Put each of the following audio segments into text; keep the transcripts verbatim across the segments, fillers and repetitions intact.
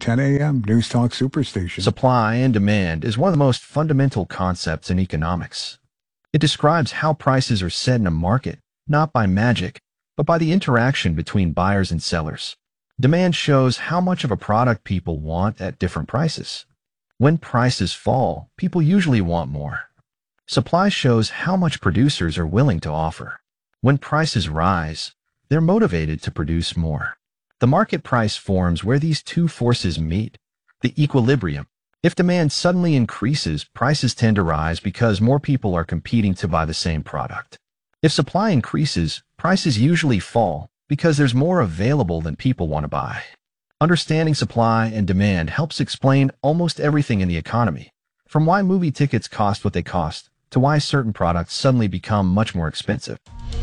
ten a.m. News Talk Superstation. Supply and demand is one of the most fundamental concepts in economics. It describes how prices are set in a market, not by magic, but by the interaction between buyers and sellers. Demand shows how much of a product people want at different prices. When prices fall, people usually want more. Supply shows how much producers are willing to offer. When prices rise, they're motivated to produce more. The market price forms where these two forces meet, the equilibrium. If demand suddenly increases, prices tend to rise because more people are competing to buy the same product. If supply increases, prices usually fall because there's more available than people want to buy. Understanding supply and demand helps explain almost everything in the economy, from why movie tickets cost what they cost to why certain products suddenly become much more expensive.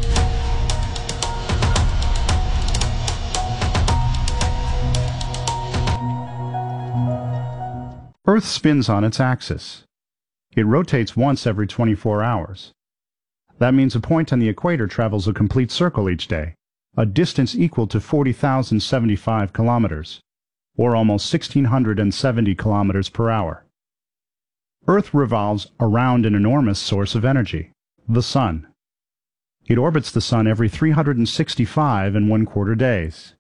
Earth spins on its axis. It rotates once every twenty-four hours. That means a point on the equator travels a complete circle each day, a distance equal to forty thousand seventy-five kilometers, or almost one thousand six hundred seventy kilometers per hour. Earth revolves around an enormous source of energy, the Sun. It orbits the Sun every three hundred sixty-five and one quarter days.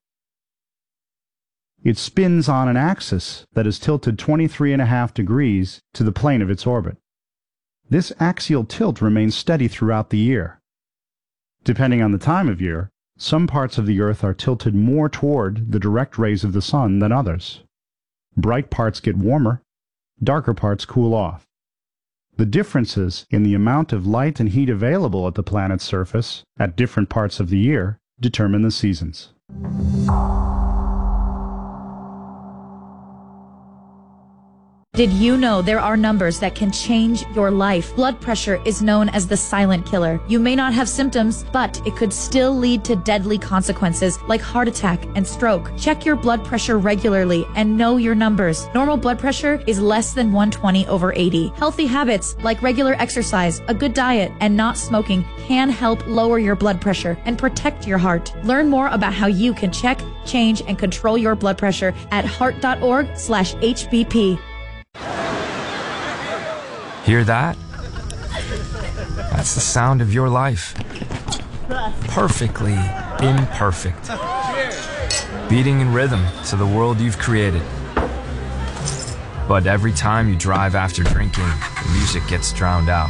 It spins on an axis that is tilted twenty-three and a half degrees to the plane of its orbit. This axial tilt remains steady throughout the year. Depending on the time of year, some parts of the Earth are tilted more toward the direct rays of the Sun than others. Bright parts get warmer, darker parts cool off. The differences in the amount of light and heat available at the planet's surface at different parts of the year determine the seasons. Did you know there are numbers that can change your life? Blood pressure is known as the silent killer. You may not have symptoms, but it could still lead to deadly consequences like heart attack and stroke. Check your blood pressure regularly and know your numbers. Normal blood pressure is less than one twenty over eighty. Healthy habits like regular exercise, a good diet, and not smoking can help lower your blood pressure and protect your heart. Learn more about how you can check, change, and control your blood pressure at heart.org slash HBP. Hear that? That's the sound of your life. Perfectly imperfect. Beating in rhythm to the world you've created. But every time you drive after drinking, the music gets drowned out.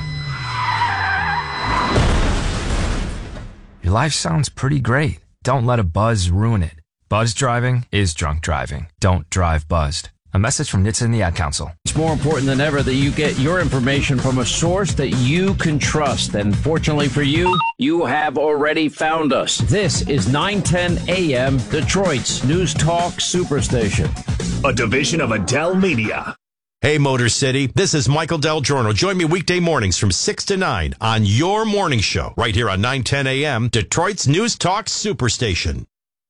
Your life sounds pretty great. Don't let a buzz ruin it. Buzz driving is drunk driving. Don't drive buzzed. A message from N H T S A and the Ad Council. It's more important than ever that you get your information from a source that you can trust. And fortunately for you, you have already found us. This is nine ten A M, Detroit's News Talk Superstation. A division of Adele Media. Hey, Motor City, this is Michael Del Giorno. Join me weekday mornings from six to nine on your morning show, right here on nine ten A M, Detroit's News Talk Superstation.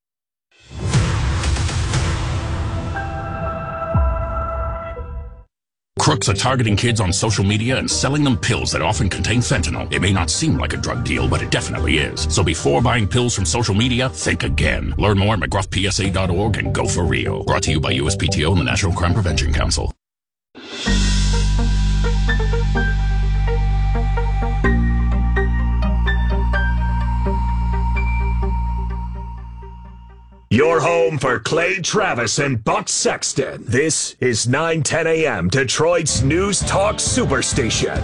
Crooks are targeting kids on social media and selling them pills that often contain fentanyl. It may not seem like a drug deal, but it definitely is. So before buying pills from social media, think again. Learn more at mcgruff p s a dot org and go for real. Brought to you by U S P T O and the National Crime Prevention Council. Your home for Clay Travis and Buck Sexton. This is nine ten A M, Detroit's News Talk Superstation.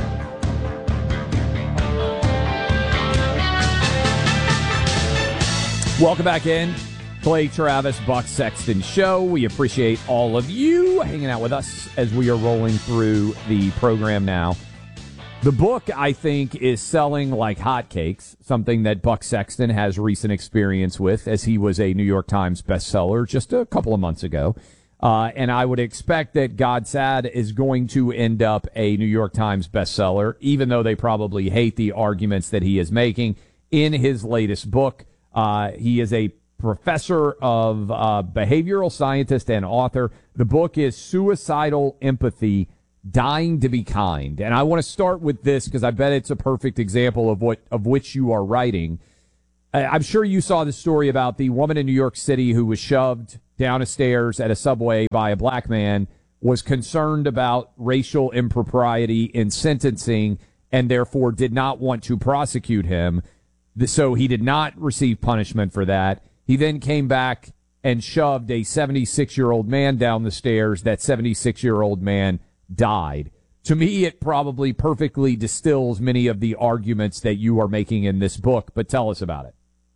Welcome back in. Clay Travis, Buck Sexton Show. We appreciate all of you hanging out with us as we are rolling through the program now. The book, I think, is selling like hotcakes, something that Buck Sexton has recent experience with, as he was a New York Times bestseller just a couple of months ago. Uh, and I would expect that God Sad is going to end up a New York Times bestseller, even though they probably hate the arguments that he is making in his latest book. Uh, he is a professor of uh, behavioral scientist and author. The book is Suicidal Empathy, Dying to be Kind. And I want to start with this because I bet it's a perfect example of what of which you are writing. I'm sure you saw the story about the woman in New York City who was shoved down a stairs at a subway by a black man, was concerned about racial impropriety in sentencing and therefore did not want to prosecute him. So he did not receive punishment for that. He then came back and shoved a seventy-six-year-old man down the stairs. That seventy-six-year-old man died. To me, it probably perfectly distills many of the arguments that you are making in this book, but tell us about it.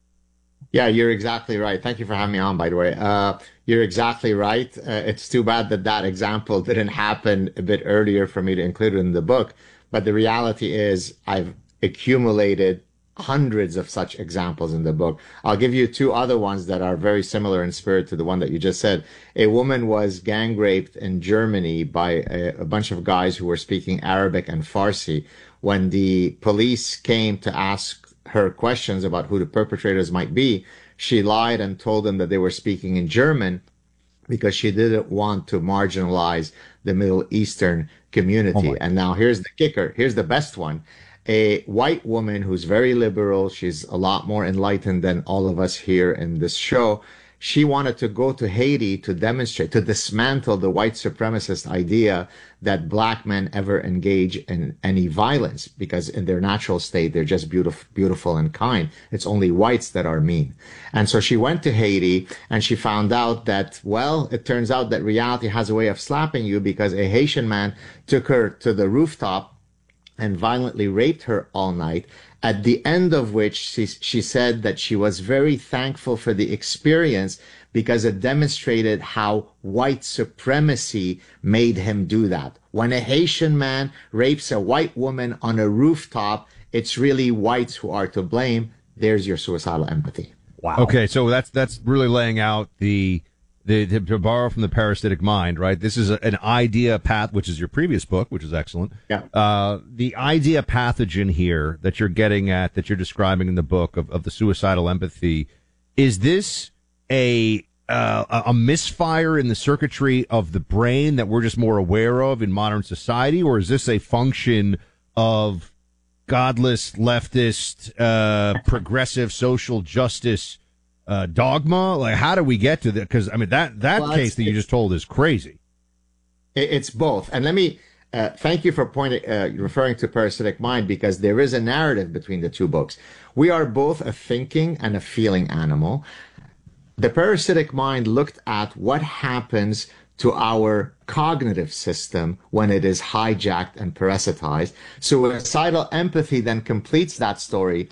Yeah, you're exactly right. Thank you for having me on, by the way. Uh, you're exactly right. Uh, it's too bad that that example didn't happen a bit earlier for me to include it in the book. But the reality is I've accumulated hundreds of such examples in the book. I'll give you two other ones that are very similar in spirit to the one that you just said. A woman was gang raped in Germany by a, a bunch of guys who were speaking Arabic and Farsi. When the police came to ask her questions about who the perpetrators might be, she lied and told them that they were speaking in German because she didn't want to marginalize the Middle Eastern community. Oh and now here's the kicker. Here's the best one. A white woman who's very liberal, she's a lot more enlightened than all of us here in this show. She wanted to go to Haiti to demonstrate, to dismantle the white supremacist idea that black men ever engage in any violence, because in their natural state, they're just beautiful, beautiful and kind. It's only whites that are mean. And so she went to Haiti and she found out that, well, it turns out that reality has a way of slapping you, because a Haitian man took her to the rooftop and violently raped her all night, at the end of which she, she said that she was very thankful for the experience because it demonstrated how white supremacy made him do that. When a Haitian man rapes a white woman on a rooftop, it's really whites who are to blame. There's your suicidal empathy. Wow. Okay, so that's that's really laying out the The, to, to borrow from the parasitic mind, right? This is a, an idea path, which is your previous book, which is excellent. Yeah. Uh, the idea pathogen here that you're getting at, that you're describing in the book of, of the suicidal empathy, is this a uh, a misfire in the circuitry of the brain that we're just more aware of in modern society, or is this a function of godless, leftist, uh, progressive social justice Uh, dogma? Like, how do we get to that? Because I mean, that that well, case that you just told is crazy. It's both, and let me uh, thank you for pointing, uh, referring to parasitic mind, because there is a narrative between the two books. We are both a thinking and a feeling animal. The parasitic mind looked at what happens to our cognitive system when it is hijacked and parasitized. Suicidal empathy then completes that story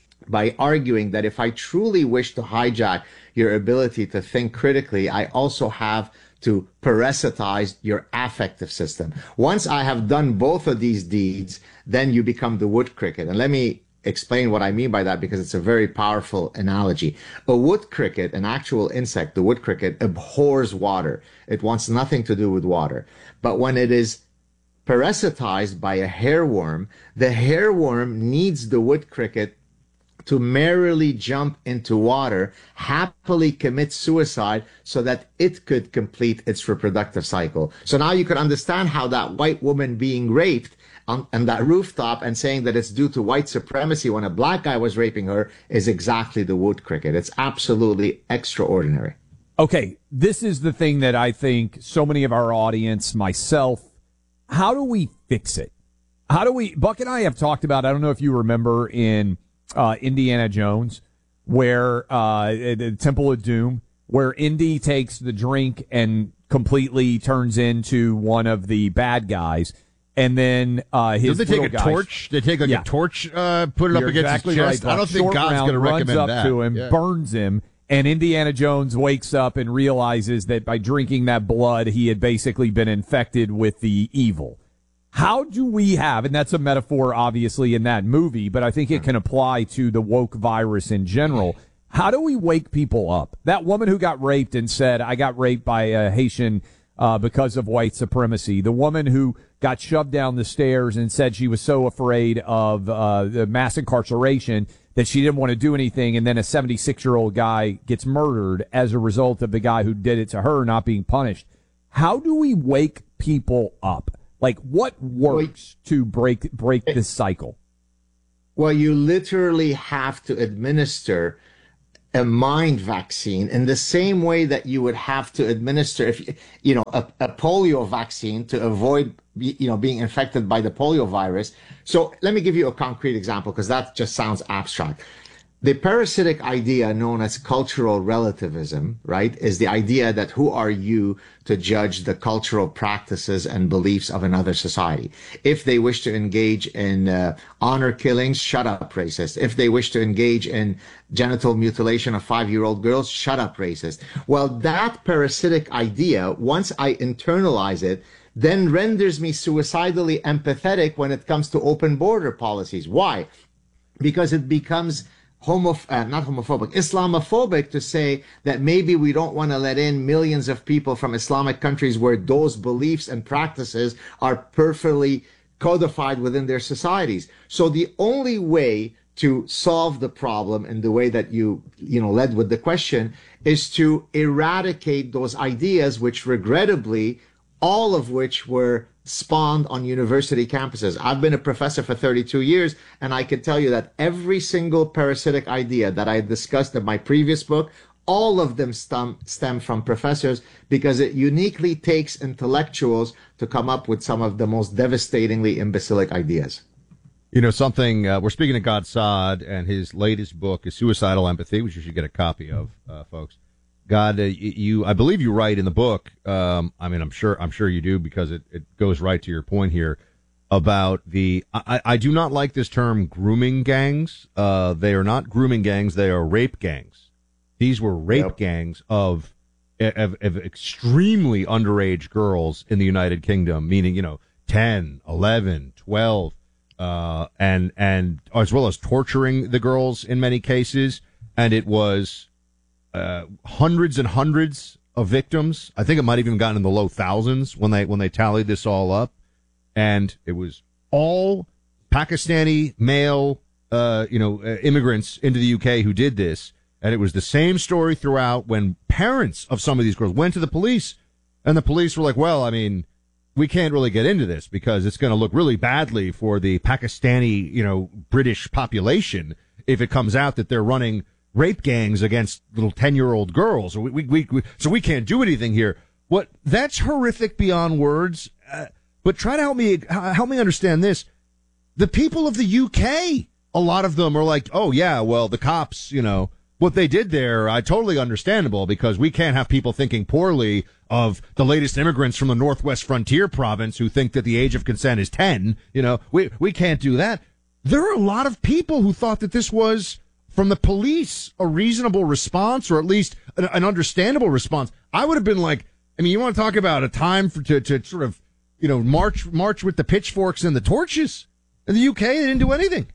by arguing that if I truly wish to hijack your ability to think critically, I also have to parasitize your affective system. Once I have done both of these deeds, then you become the wood cricket. And let me explain what I mean by that, because it's a very powerful analogy. A wood cricket, an actual insect, the wood cricket, abhors water. It wants nothing to do with water. But when it is parasitized by a hairworm, the hairworm needs the wood cricket to merrily jump into water, happily commit suicide so that it could complete its reproductive cycle. So now you can understand how that white woman being raped on, on that rooftop and saying that it's due to white supremacy when a black guy was raping her is exactly the wood cricket. It's absolutely extraordinary. Okay, this is the thing that I think so many of our audience, myself, how do we fix it? How do we, Buck and I have talked about, I don't know if you remember in Uh, Indiana Jones, where uh, the Temple of Doom, where Indy takes the drink and completely turns into one of the bad guys, and then uh, his Don't they take a guys, torch? They take like yeah. a torch, uh, put it You're up against exactly his chest. Right. I don't think Short God's going to runs recommend up that. to him, Yeah. burns him, and Indiana Jones wakes up and realizes that by drinking that blood, he had basically been infected with the evil. How do we have, and that's a metaphor obviously in that movie, but I think it can apply to the woke virus in general. How do we wake people up? That woman who got raped and said, I got raped by a Haitian uh, because of white supremacy. The woman who got shoved down the stairs and said she was so afraid of uh, the mass incarceration that she didn't want to do anything. And then a seventy-six-year-old guy gets murdered as a result of the guy who did it to her not being punished. How do we wake people up? Like, what works to break break this cycle? Well, you literally have to administer a mind vaccine in the same way that you would have to administer, if you know, a, a polio vaccine to avoid, you know, being infected by the polio virus. So let me give you a concrete example, because that just sounds abstract. The parasitic idea known as cultural relativism, right, is the idea that who are you to judge the cultural practices and beliefs of another society? If they wish to engage in uh, honor killings, shut up, racist. If they wish to engage in genital mutilation of five-year-old girls, shut up, racist. Well, that parasitic idea, once I internalize it, then renders me suicidally empathetic when it comes to open border policies. Why? Because it becomes Homo, uh, not homophobic, Islamophobic to say that maybe we don't want to let in millions of people from Islamic countries where those beliefs and practices are perfectly codified within their societies. So the only way to solve the problem in the way that you, you know, led with the question is to eradicate those ideas, which regrettably, all of which were spawned on university campuses. I've been a professor for thirty-two years, and I can tell you that every single parasitic idea that I discussed in my previous book, all of them stem, stem from professors, because it uniquely takes intellectuals to come up with some of the most devastatingly imbecilic ideas. You know, something, uh, we're speaking to Gad Saad, and his latest book is Suicidal Empathy, which you should get a copy of, uh, folks. God, uh, you, I believe you write in the book, um, I mean, I'm sure, I'm sure you do, because it, it goes right to your point here about the, I, I do not like this term grooming gangs. Uh, they are not grooming gangs. They are rape gangs. These were rape yep. gangs of, of, of extremely underage girls in the United Kingdom, meaning, you know, ten, eleven, twelve, uh, and, and as well as torturing the girls in many cases. And it was, Uh, hundreds and hundreds of victims. I think it might have even gotten in the low thousands when they when they tallied this all up, and it was all Pakistani male, uh, you know, uh, immigrants into the U K who did this, and it was the same story throughout. When parents of some of these girls went to the police, and the police were like, "Well, I mean, we can't really get into this because it's going to look really badly for the Pakistani, you know, British population if it comes out that they're running rape gangs against little ten-year-old girls. We, we, we, we, so we can't do anything here." What? That's horrific beyond words. Uh, but try to help me, help me understand this. The people of the U K, a lot of them are like, "Oh yeah, well, the cops, you know, what they did there, I totally understandable, because we can't have people thinking poorly of the latest immigrants from the Northwest Frontier province who think that the age of consent is ten. You know, we, we can't do that." There are a lot of people who thought that this was, from the police, a reasonable response, or at least an, an understandable response. I would have been like, I mean, you want to talk about a time for to, to sort of, you know, march march with the pitchforks and the torches. In the U K, they didn't do anything.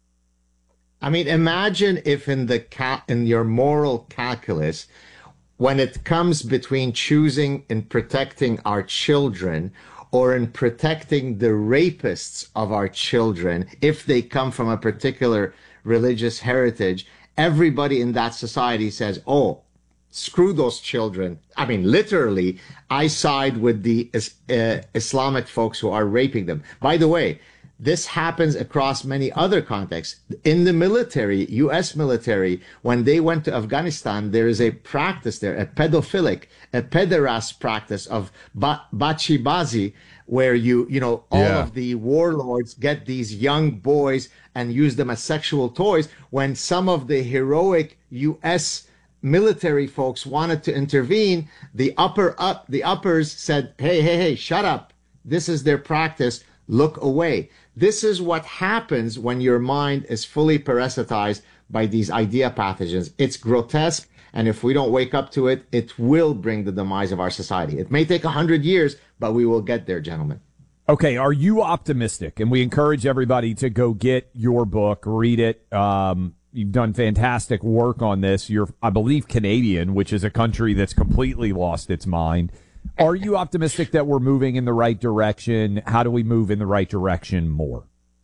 I mean, imagine if in the ca- in your moral calculus, when it comes between choosing and protecting our children or in protecting the rapists of our children, if they come from a particular religious heritage, everybody in that society says, "Oh, screw those children." I mean, literally, I side with the uh, Islamic folks who are raping them. By the way, this happens across many other contexts. In the military, U S military, when they went to Afghanistan, there is a practice there, a pedophilic, a pederast practice of ba- bachibazi, where you, you know, all yeah. of the warlords get these young boys and use them as sexual toys. When some of the heroic U S military folks wanted to intervene, the upper up, the uppers said, "Hey, hey, hey, shut up. This is their practice. Look away." This is what happens when your mind is fully parasitized by these idea pathogens. It's grotesque, and if we don't wake up to it, it will bring the demise of our society. It may take a hundred years, but we will get there, gentlemen. Okay, are you optimistic? And we encourage everybody to go get your book, read it. Um, you've done fantastic work on this. You're, I believe, Canadian, which is a country that's completely lost its mind. Are you optimistic that we're moving in the right direction? How do we move in the right direction more?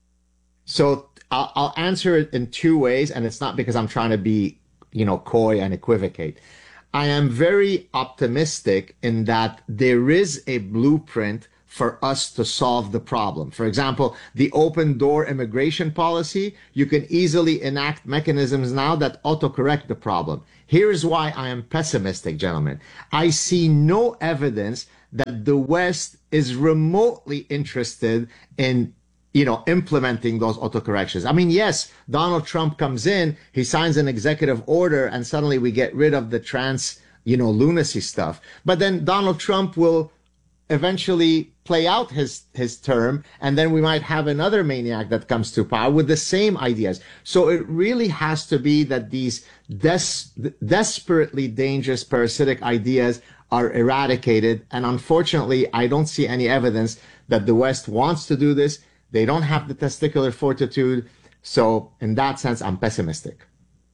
So I'll, I'll answer it in two ways, and it's not because I'm trying to be, you know, coy and equivocate. I am very optimistic in that there is a blueprint for us to solve the problem. For example, the open door immigration policy, you can easily enact mechanisms now that autocorrect the problem. Here's why I am pessimistic, gentlemen. I see no evidence that the West is remotely interested in, you know, implementing those autocorrections. I mean, yes, Donald Trump comes in, he signs an executive order, and suddenly we get rid of the trans, you know, lunacy stuff. But then Donald Trump will eventually play out his, his term, and then we might have another maniac that comes to power with the same ideas. So it really has to be that these des- desperately dangerous parasitic ideas are eradicated. And unfortunately, I don't see any evidence that the West wants to do this. They don't have the testicular fortitude. So in that sense, I'm pessimistic.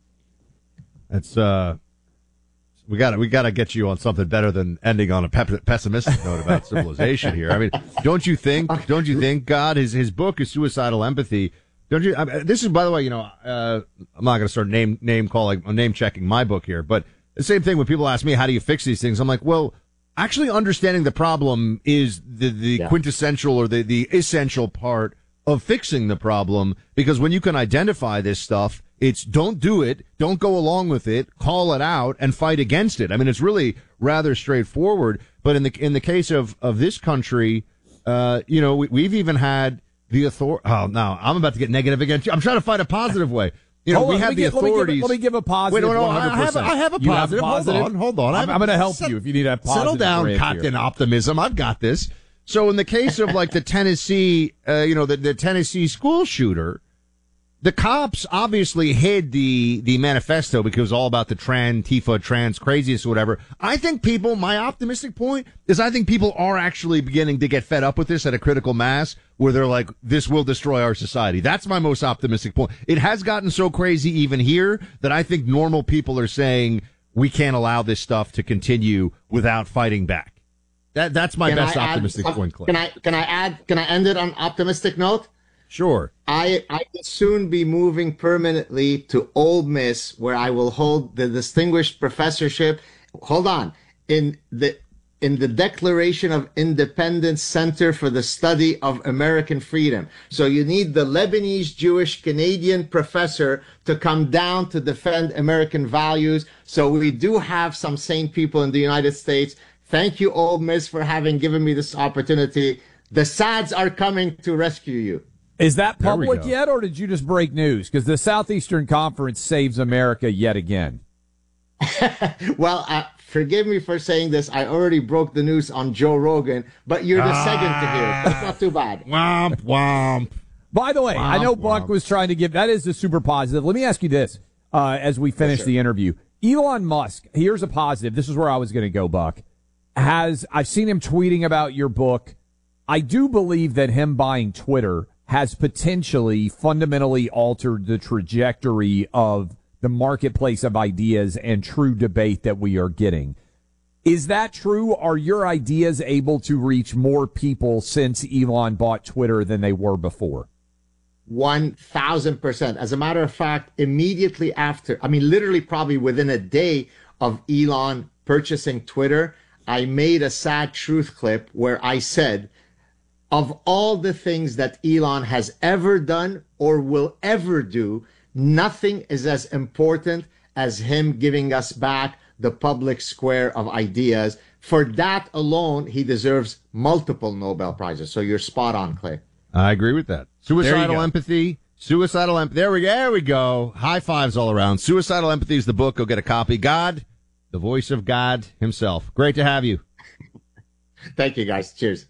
That's, uh, we got to we got to get you on something better than ending on a pe- pessimistic note about civilization here. I mean, don't you think? Don't you think? God, his his book is Suicidal Empathy. Don't you? I mean, this is, by the way, you know, uh, I'm not going to start name name calling, name checking my book here, but the same thing when people ask me how do you fix these things, I'm like, well, actually understanding the problem is the the yeah. quintessential or the the essential part of fixing the problem, because when you can identify this stuff, it's don't do it, don't go along with it, call it out, and fight against it. I mean, it's really rather straightforward. But in the in the case of, of this country, uh, you know, we, we've even had the authority. Oh, no, I'm about to get negative again. I'm trying to find a positive way. You know, hold we on, have the get, authorities. Let me, give, let me give a positive. Wait, no, no, one hundred percent. I have, I have a You positive. have positive. Hold on, hold on. I'm, I'm going to help set, you if you need a positive. Settle down, Captain Optimism. I've got this. So in the case of like the Tennessee, uh, you know, the, the Tennessee school shooter, the cops obviously hid the, the manifesto because it was all about the trans, Tifa, trans craziest or whatever. I think people, my optimistic point is I think people are actually beginning to get fed up with this at a critical mass where they're like, this will destroy our society. That's my most optimistic point. It has gotten so crazy even here that I think normal people are saying we can't allow this stuff to continue without fighting back. That that's my can best I optimistic add, point, Clay. Can I can I add can I end it on optimistic note? Sure. I I will soon be moving permanently to Ole Miss, where I will hold the distinguished professorship. Hold on. In the in the Declaration of Independence Center for the Study of American Freedom. So you need the Lebanese Jewish Canadian professor to come down to defend American values. So we do have some sane people in the United States. Thank you, Ole Miss, for having given me this opportunity. The S A Ds are coming to rescue you. Is that public yet, or did you just break news? Because the Southeastern Conference saves America yet again. Well, uh, forgive me for saying this. I already broke the news on Joe Rogan, but you're the ah, second to hear it. That's not too bad. Womp, womp. By the way, womp, I know Buck womp. was trying to give, that is a super positive. Let me ask you this uh, as we finish yes, the interview. Elon Musk, here's a positive. This is where I was going to go, Buck. Has I've seen him tweeting about your book. I do believe that him buying Twitter has potentially fundamentally altered the trajectory of the marketplace of ideas and true debate that we are getting. Is that true? Are your ideas able to reach more people since Elon bought Twitter than they were before? one thousand percent. As a matter of fact, immediately after, I mean, literally probably within a day of Elon purchasing Twitter, I made a sad truth clip where I said, of all the things that Elon has ever done or will ever do, nothing is as important as him giving us back the public square of ideas. For that alone, he deserves multiple Nobel Prizes. So you're spot on, Clay. I agree with that. Suicidal Empathy. Suicidal Empathy. There we, there we go. High fives all around. Suicidal Empathy is the book. Go get a copy. God, the voice of God himself. Great to have you. Thank you, guys. Cheers.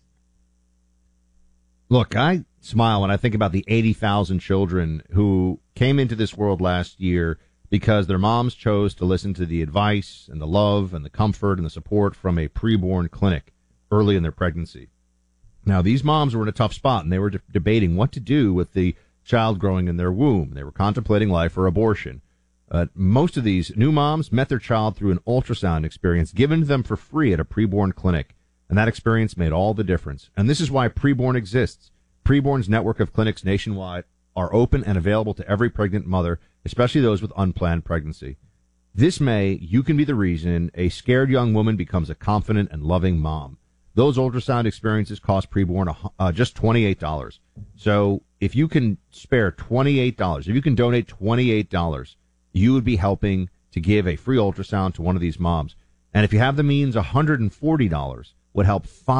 Look, I smile when I think about the eighty thousand children who came into this world last year because their moms chose to listen to the advice and the love and the comfort and the support from a preborn clinic early in their pregnancy. Now, these moms were in a tough spot, and they were de- debating what to do with the child growing in their womb. They were contemplating life or abortion. Uh, most of these new moms met their child through an ultrasound experience given to them for free at a preborn clinic. And that experience made all the difference. And this is why Preborn exists. Preborn's network of clinics nationwide are open and available to every pregnant mother, especially those with unplanned pregnancy. This May, you can be the reason a scared young woman becomes a confident and loving mom. Those ultrasound experiences cost preborn uh, just twenty-eight dollars. So if you can spare twenty-eight dollars, if you can donate twenty-eight dollars, you would be helping to give a free ultrasound to one of these moms. And if you have the means, one hundred forty dollars would help five